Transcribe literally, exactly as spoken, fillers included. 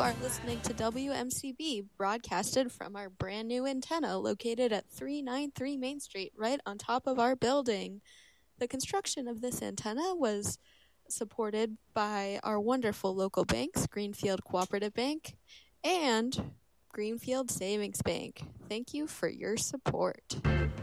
are listening to W M C B, broadcasted from our brand new antenna located at three ninety-three Main Street, right on top of our building. The construction of this antenna was supported by our wonderful local banks, Greenfield Cooperative Bank and Greenfield Savings Bank. Thank you for your support.